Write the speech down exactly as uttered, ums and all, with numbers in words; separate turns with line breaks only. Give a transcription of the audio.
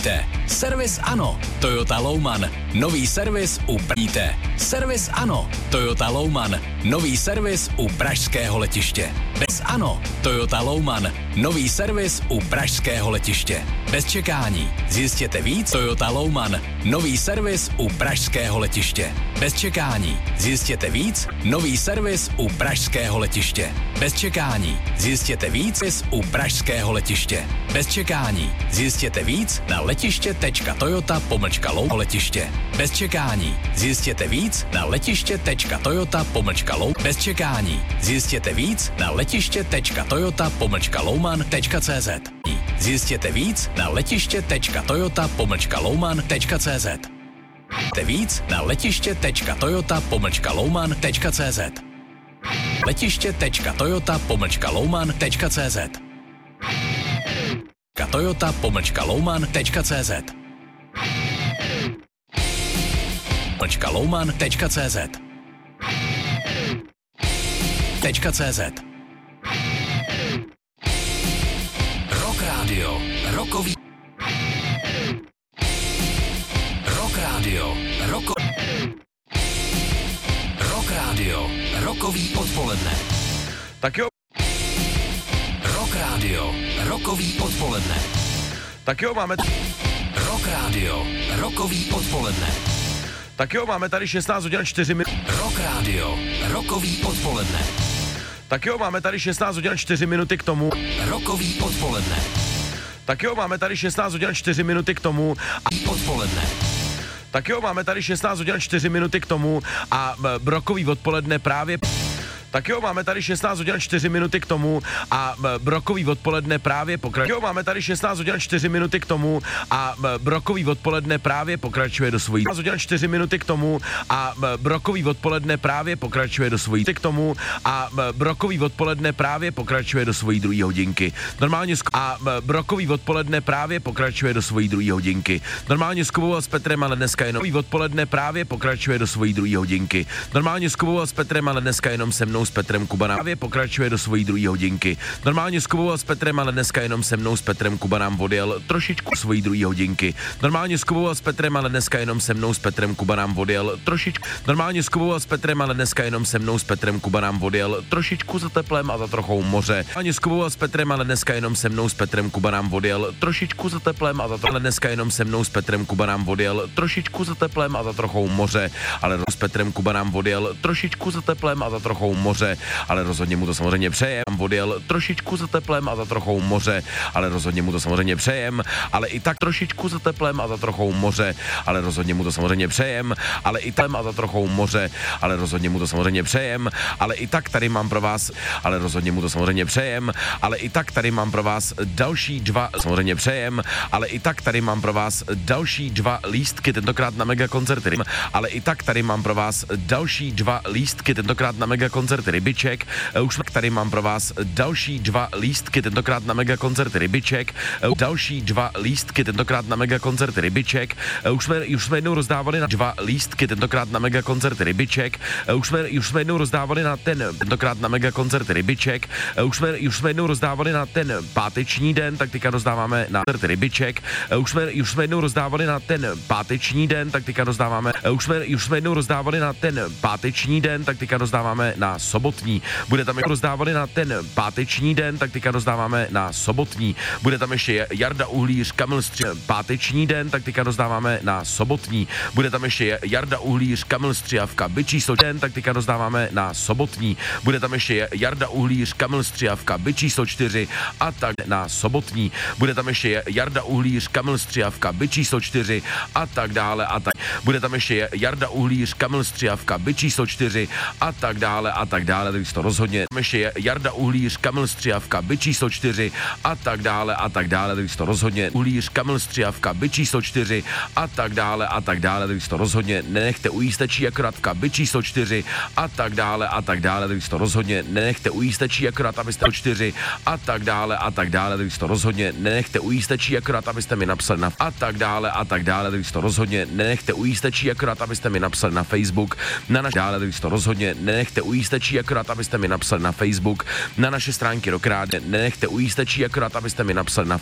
Jíte. Servis Ano. Toyota Louman. Nový servis u Jíte. Servis Ano. Toyota Louman. Nový servis u pražského letiště. Bez Ano. Toyota Louman. Nový servis u pražského letiště. Bez čekání. Zjistěte víc. Toyota Louman. Nový servis u pražského letiště. Bez čekání. Zjistěte víc. Nový servis u pražského letiště. Bez čekání. Zjistěte víc u pražského letiště. Bez čekání. Zjistěte víc na letiště.toyota pomlčka Louman letiště. Bez čekání. Zjistěte víc na letiště.toyota pomlčka Louman. Bez čekání. Zjistěte víc na letiště.toyota pomlčka Louman.cz. Zjistěte víc na letiště.toyota pomlčka Louman.cz. Zjistěte víc na letiště.toyota pomlčka Louman.cz. Letiště.toyota pomlčka Louman.cz. Toyota pomlčka Louman.cz. Pomlčka Louman.cz. .cz. Rock Radio. Rokový. Rock Radio. Roko. Rock Radio. Rokový odpoledne.
Tak jo.
Rock Radio. Rokový odpoledne.
Tak jo, máme...
Rock Radio. Rokový odpoledne.
Tak jo, máme tady šestnáct hodin čtyři minuty.
Rock Radio. Rokový odpoledne.
Tak jo, máme tady šestnáct hodin čtyři minuty k tomu.
Rokový odpoledne.
Tak jo, máme tady šestnáct hodin čtyři minuty k tomu.
A... Odpoledne.
Tak jo, máme tady šestnáct hodin čtyři minuty k tomu a rokový odpoledne právě... Tak jo, máme tady šestnáct hodin čtyři minuty k tomu a rokový odpoledne právě pokračuje. Jo, máme tady šestnáct hodin čtyři minuty k tomu a rokový odpoledne právě pokračuje do svojí. šestnáct hodin čtyři minuty k tomu a rokový odpoledne právě pokračuje do svojí. K tomu a rokový odpoledne právě pokračuje do svojí druhé hodinky. Normálně sk- a rokový odpoledne právě pokračuje do svojí druhé hodinky. Normálně s Kubou a s Petrem, ale dneska jenom odpoledne právě pokračuje do svojí druhé hodinky. Normálně s Kubou a s Petrem, ale dneska jenom se mnou s Petrem Kuba právě pokračuje do svojí druhé hodinky. Normálně s Kubou a s Petrem, ale dneska jenom se mnou s Petrem Kuba nám odjel trošičku svojí druhé hodinky. Normálně s Kubou a s Petrem, ale dneska jenom se mnou s Petrem Kuba nám odjel trošičku. Normálně s Kubou a s Petrem, ale dneska jenom se mnou s Petrem Kuba nám odjel trošičku za teplem a za trochou moře. Normálně s Kubou a s Petrem, ale dneska jenom se mnou s Petrem Kuba nám odjel trošičku za teplem a za trochou. Ale dneska jenom se mnou s Petrem Kuba nám odjel trošičku za teplem a za trochou moře. Ale s Petrem Kuba nám odjel trošičku za teplem a za trochou moře. Ale rozhodně mu to samozřejmě přejem. Odjel trošičku za teplem a za trochou moře, ale rozhodně mu to samozřejmě přejem, ale i tak trošičku za teplem a za trochou moře, ale rozhodně mu to samozřejmě přejem, ale i tam a za trochou moře, ale rozhodně mu to samozřejmě přejem, ale i tak tady mám pro vás, ale rozhodně mu to samozřejmě přejem, ale i tak tady mám pro vás další dva, samozřejmě přejem, ale i tak tady mám pro vás další dva lístky, tentokrát na mega koncerty, ale i tak tady mám pro vás další dva lístky, tentokrát na mega koncerty Rybiček. Už tady mám pro vás další dva lístky, tentokrát na mega koncerty Rybiček. Další dva lístky, tentokrát na mega koncerty Rybiček. Už jsme, už jsme jednou rozdávali na dva lístky, tentokrát na mega koncerty Rybiček. Už jsme, už jsme jednou rozdávali na ten, tentokrát na mega koncerty Rybiček. Už jsme, už jsme jednou rozdávali na ten páteční den, tak teďka rozdáváme na koncerty Rybiček. Už jsme, už jsme jednou rozdávali na ten páteční den, tak teďka rozdáváme. Už jsme, už jsme jednou rozdávali na ten páteční den, tak teďka rozdáváme na sobotní. Bude tam jako rozdávali na ten páteční den, tak teďka rozdáváme na sobotní. Bude tam ještě Jarda Uhlíř, Kamil Střiha, páteční den, tak teďka rozdáváme na sobotní. Bude tam ještě Jarda Uhlíř, Kamil Střihavka, by číslo den, tak teďka rozdáváme na sobotní. Bude tam ještě Jarda Uhlíř, Kamil Střihavka, by číslo čtyři a tak na sobotní. Bude tam ještě Jarda Uhlíř, Kamil Střihavka, by číslo čtyři a tak dále a tak. Bude tam ještě Jarda Uhlíř, Kamil Střihavka, by číslo čtyři a tak dále a tak dále, takže to rozhodně. Ještě je Jarda Uhlíř, Kamil Střihavka, by číslo čtyři a tak dále a tak dále, takže to rozhodně. Uhlíř, Kamil Střihavka, by číslo čtyři a tak dále a tak dále, takže to rozhodně nenechte ujíst tečí akorátka, by číslo čtyři a tak dále a tak dále, takže to rozhodně nenechte ujíst tečí akorát, abyste čtyři a tak dále a tak dále, takže to rozhodně nenechte ujíst tečí akorát, abyste mi napsali na a tak dále a tak dále, takže to rozhodně nenechte ujíst tečí akorát, abyste mi napsali na Facebook, na naš dále, takže to rozhodně nenechte ujíst tečí akorát, abyste mi napsali na Facebook, na naše stránky Rock Radio, nenechte ujíst tečí akorát, abyste mi napsali na